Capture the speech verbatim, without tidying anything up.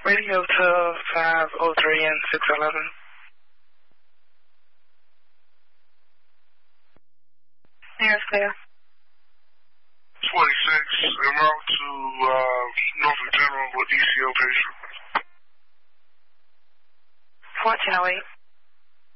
Radio to five oh three and six eleven. Yes, clear. twenty-six, en route to uh, Norfolk General with E C O patient. fourteen oh eight.